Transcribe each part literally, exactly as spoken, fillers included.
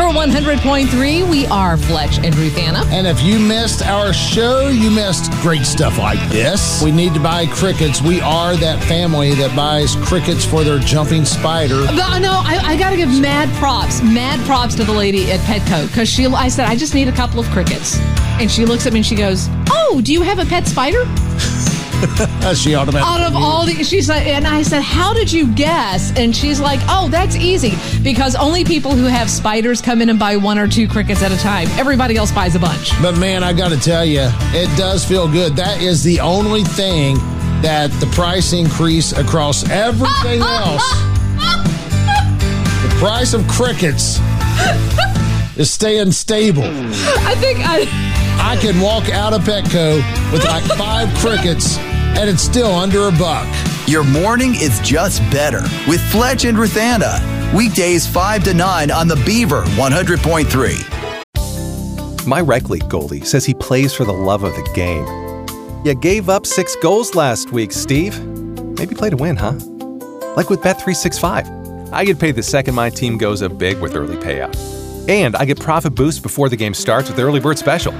Beaver one hundred point three, we are Fletch and Ruth Anna. And if you missed our show, you missed great stuff like this. We need to buy crickets. We are that family that buys crickets for their jumping spider. But, no, I, I got to give mad props, mad props to the lady at Petco, because she, I said, I just need a couple of crickets. And she looks at me and she goes, oh, do you have a pet spider? She automatically Out of all the, she's like, and I said, how did you guess? And she's like, oh, that's easy, because only people who have spiders come in and buy one or two crickets at a time. Everybody else buys a bunch. But man, I got to tell you, it does feel good. That is the only thing that the price increase across everything else. The price of crickets is staying stable. I think I... I can walk out of Petco with like five crickets, and it's still under a buck. Your morning is just better with Fletch and Ruthanna. Weekdays five to nine on the Beaver one hundred point three. My rec league goalie says he plays for the love of the game. You gave up six goals last week, Steve. Maybe play to win, huh? Like with Bet three sixty-five. I get paid the second my team goes up big with early payout. And I get profit boost before the game starts with the early bird special.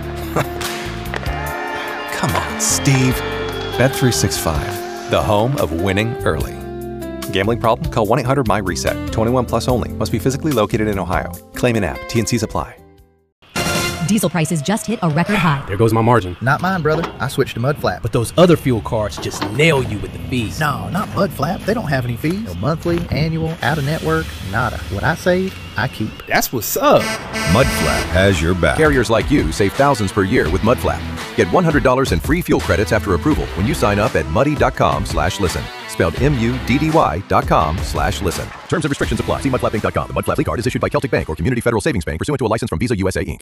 Come on, Steve. Bet three sixty-five, the home of winning early. Gambling problem? Call one eight hundred M Y reset. twenty-one plus only. Must be physically located in Ohio. Claim in app. T and Cs apply. Diesel prices just hit a record high. There goes my margin. Not mine, brother. I switched to Mudflap. But those other fuel cards just nail you with the fees. No, not Mudflap. They don't have any fees. No monthly, annual, out-of-network, nada. What I save, I keep. That's what's up. Mudflap has your back. Carriers like you save thousands per year with Mudflap. Get one hundred dollars in free fuel credits after approval when you sign up at muddy.com slash listen. Spelled M U D D Y dot com slash listen. Terms and restrictions apply. See mudflap inc dot com. The Mudflap card is issued by Celtic Bank or Community Federal Savings Bank pursuant to a license from Visa U S A Incorporated.